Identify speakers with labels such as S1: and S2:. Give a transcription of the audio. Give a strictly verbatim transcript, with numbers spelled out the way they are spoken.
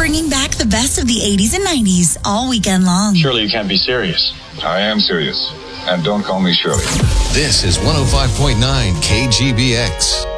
S1: bringing back the best of the eighties and nineties all weekend long.
S2: Surely you can't be serious.
S3: I am serious. And don't call me Shirley.
S4: This is one oh five point nine K G B X.